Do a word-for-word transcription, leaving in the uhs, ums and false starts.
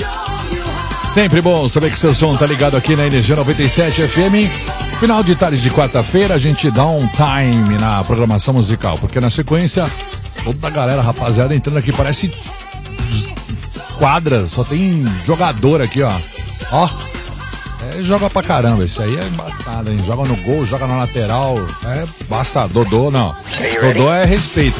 Sempre bom saber que seu som tá ligado aqui na Energia noventa e sete F M. Final de tarde de quarta-feira, a gente dá um time na programação musical, porque na sequência, toda a galera, rapaziada, entrando aqui, parece quadra, só tem jogador aqui, ó. Ó, é, joga pra caramba, esse aí é embaçado, hein? Joga no gol, joga na lateral, é basta, Dodô não. Dodô é respeito.